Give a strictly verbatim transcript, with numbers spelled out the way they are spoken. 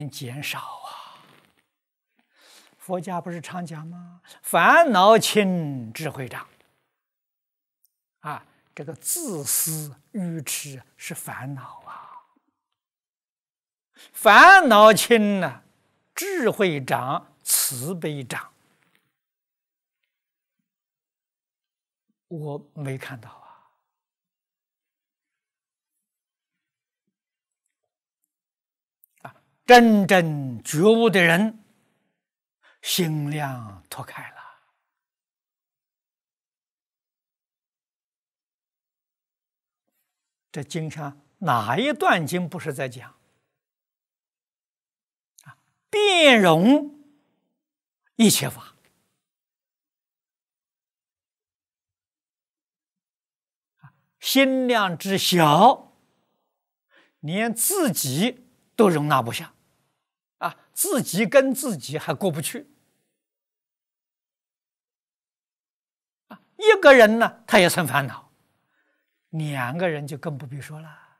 减少啊！佛家不是常讲吗？烦恼轻，智慧长。啊，这个自私愚痴是烦恼啊，烦恼轻呢、啊，智慧长，慈悲长。我没看到啊。啊，真正觉悟的人，心量拓开了。这经上哪一段经不是在讲啊？遍容一切法。心量之小，连自己都容纳不下，啊，自己跟自己还过不去，啊，一个人呢，他也生烦恼，两个人就更不必说了。